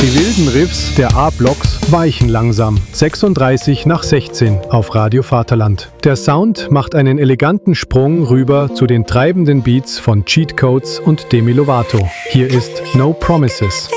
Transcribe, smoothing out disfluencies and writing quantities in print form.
Die wilden Riffs der A-Blocks weichen langsam. 36 nach 16 auf Radio Vaterland. Der Sound macht einen eleganten Sprung rüber zu den treibenden Beats von Cheat Codes und Demi Lovato. Hier ist No Promises.